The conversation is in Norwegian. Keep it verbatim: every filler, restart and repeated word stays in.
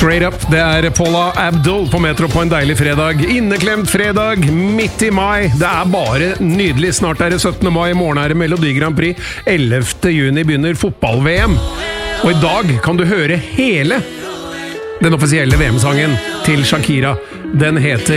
Straight Up, det er Paula Abdul på Metro på en deilig fredag. Inneklemt fredag, midt i mai. Det er bare nydelig. Snart er det syttende mai, i morgen er det Melodi Grand Prix. ellevte juni begynner fotball-V M. Og i dag kan du høre hele den offisielle V M-sangen til Shakira. Den heter